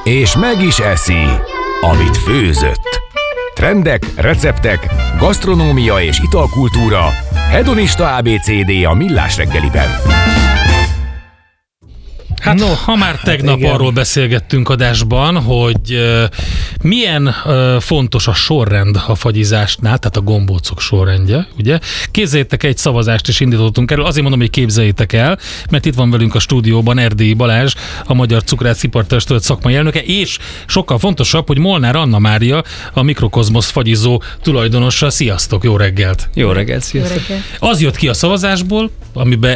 és meg is eszi, amit főzött. Trendek, receptek, gasztronómia és italkultúra. Hedonista ABCD a Millás reggeliben. Hát ha már tegnap arról beszélgettünk adásban, hogy milyen fontos a sorrend a fagyizásnál, tehát a gombócok sorrendje, ugye? Képzeljétek, egy szavazást is indítottunk erről, azért mondom, hogy képzeljétek el, mert itt van velünk a stúdióban Erdélyi Balázs, a Magyar Cukrászipar-testület szakmai elnöke, és sokkal fontosabb, hogy Molnár Anna Mária, a Mikrokozmosz fagyizó tulajdonosa. Sziasztok, jó reggelt! Jó reggelt, sziasztok! Az jött ki a szavazásból, amiben